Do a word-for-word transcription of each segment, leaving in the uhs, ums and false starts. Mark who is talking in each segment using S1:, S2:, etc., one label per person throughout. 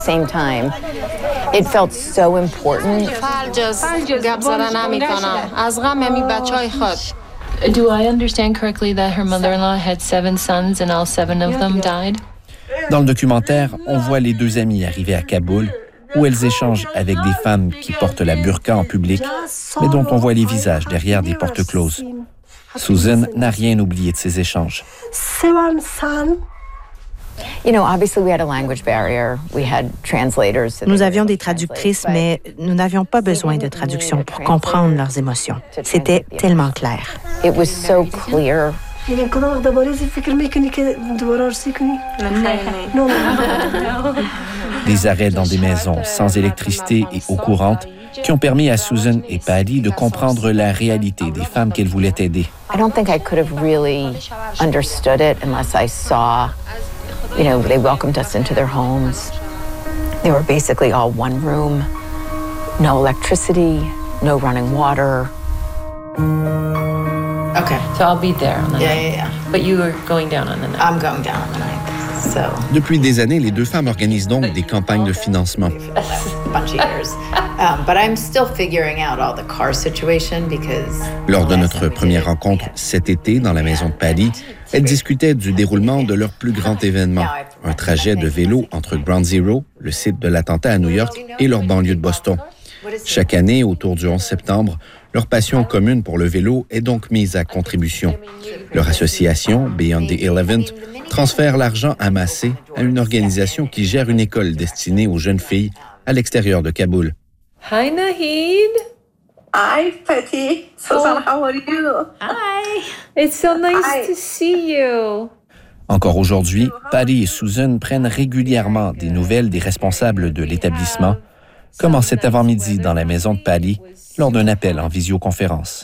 S1: Same time, it felt so important.
S2: Do I understand correctly that her mother-in-law had seven sons and all seven of them died?
S3: Dans le documentaire, on voit les deux amies arriver à Kaboul, où elles échangent avec des femmes qui portent la burqa en public, mais dont on voit les visages derrière des portes closes. Susan n'a rien oublié de ces échanges.
S1: You know, obviously we had a language barrier. We had translators.
S4: Nous avions des traductrices, mais nous n'avions pas besoin de traduction pour comprendre leurs émotions. C'était tellement clair.
S1: It was so clear.
S3: Des arrêts dans des maisons sans électricité et eau courante qui ont permis à Susan et Paddy de comprendre la réalité des femmes qu'elles voulaient aider.
S1: I don't think I could have really understood it unless I saw, you know, they welcomed us into their homes. They were basically all one room, no electricity, no running water.
S5: Okay.
S2: So I'll be there on the
S5: Yeah,
S2: night.
S5: yeah, yeah.
S2: But you are going down on the night.
S5: I'm going down on the ninth. So.
S3: Depuis des années, les deux femmes organisent donc des campagnes de financement.
S5: A bunch of years. Um, but I'm still figuring out all the car situation because.
S3: Lors de notre première rencontre cet été dans la maison de Paddy, elles discutaient du déroulement de leur plus grand événement, un trajet de vélo entre Ground Zero, le site de l'attentat à New York, et leur banlieue de Boston. Chaque année, autour du onze septembre, leur passion commune pour le vélo est donc mise à contribution. Leur association, Beyond the Eleventh, transfère l'argent amassé à une organisation qui gère une école destinée aux jeunes filles à l'extérieur de Kaboul.
S2: Hi, Nahid.
S6: Hi, Patty. Susan, how are you?
S2: Hi. It's so nice
S6: Hi.
S2: to see you.
S3: Encore aujourd'hui, Paddy et Susan prennent régulièrement des nouvelles des responsables de l'établissement, comme en cet avant-midi dans la maison de Paddy, lors d'un appel en visioconférence.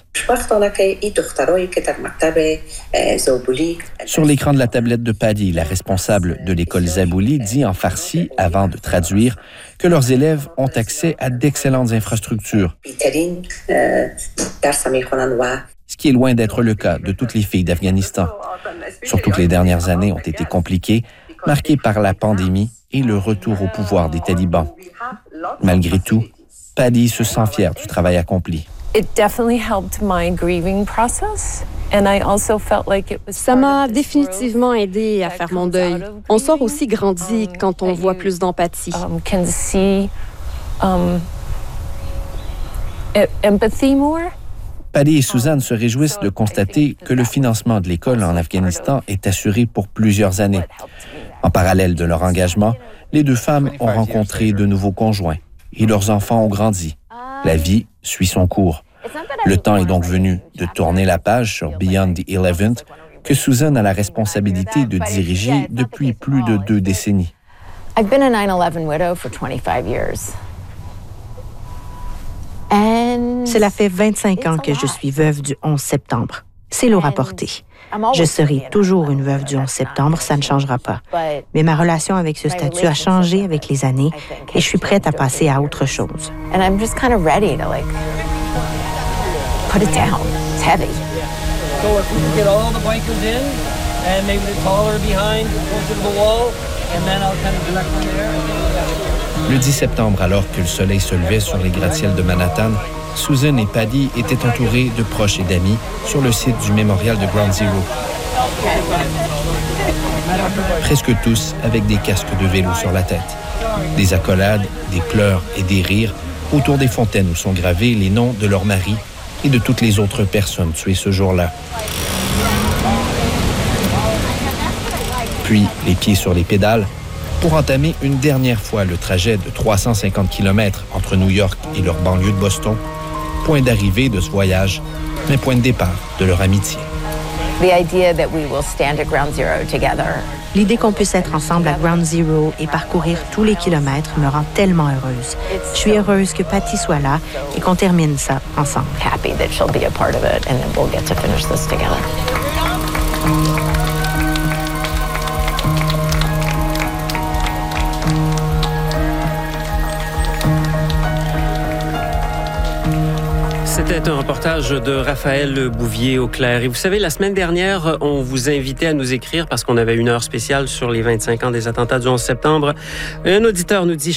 S3: Sur l'écran de la tablette de Paddy, la responsable de l'école Zabouli dit en farsi, avant de traduire, que leurs élèves ont accès à d'excellentes infrastructures, ce qui est loin d'être le cas de toutes les filles d'Afghanistan. Surtout que les dernières années ont été compliquées, marquées par la pandémie et le retour au pouvoir des talibans. Malgré tout, Paddy se sent fière du travail accompli.
S7: Ça m'a définitivement aidé à faire mon deuil. On sort aussi grandi quand on voit plus d'empathie.
S3: Paddy et Suzanne se réjouissent de constater que le financement de l'école en Afghanistan est assuré pour plusieurs années. En parallèle de leur engagement, les deux femmes ont rencontré de nouveaux conjoints et leurs enfants ont grandi. La vie suit son cours. Le temps est donc venu de tourner la page sur Beyond the Eleventh, que Susan a la responsabilité de diriger depuis plus de deux décennies.
S1: I've been a nine eleven widow for twenty-five years. And
S4: Cela fait vingt-cinq ans que je suis veuve du onze septembre. C'est lourd à porter. Je serai toujours une veuve du onze septembre, ça ne changera pas. Mais ma relation avec ce statut a changé avec les années et je suis prête à passer à autre chose.
S1: And I'm just kind of ready to like put it down. It's heavy.
S8: So if we can get all the blankets in and maybe the taller behind closer to the wall and then I'll kind of direct from there.
S3: Le dix septembre, alors que le soleil se levait sur les gratte-ciels de Manhattan, Susan et Paddy étaient entourés de proches et d'amis sur le site du mémorial de Ground Zero. Presque tous avec des casques de vélo sur la tête. Des accolades, des pleurs et des rires autour des fontaines où sont gravés les noms de leurs maris et de toutes les autres personnes tuées ce jour-là. Puis, les pieds sur les pédales, pour entamer une dernière fois le trajet de trois cent cinquante kilomètres entre New York et leur banlieue de Boston, point d'arrivée de ce voyage, mais point de départ de leur amitié.
S4: L'idée qu'on puisse être ensemble à Ground Zero et parcourir tous les kilomètres me rend tellement heureuse. Je suis heureuse que Patty soit là et qu'on termine ça ensemble.
S1: Happy that she'll be a part of it and then we'll get to finish this together.
S9: C'était un reportage de Raphaël Bouvier-Auclair. Et vous savez, la semaine dernière, on vous invitait à nous écrire parce qu'on avait une heure spéciale sur les vingt-cinq ans des attentats du onze septembre. Un auditeur nous dit